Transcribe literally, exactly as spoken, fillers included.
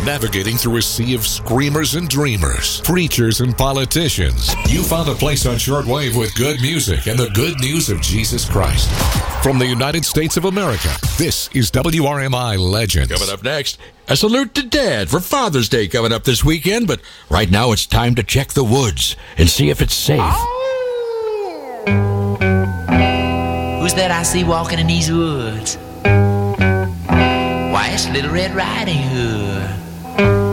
navigating through a sea of screamers and dreamers, preachers and politicians, you found a place on shortwave with good music and the good news of Jesus Christ. From the United States of America, this is W R M I Legends. Coming up next, a salute to Dad for Father's Day coming up this weekend, but right now it's time to check the woods and see if it's safe. Who's that I see walking in these woods? Why, it's Little Red Riding Hood.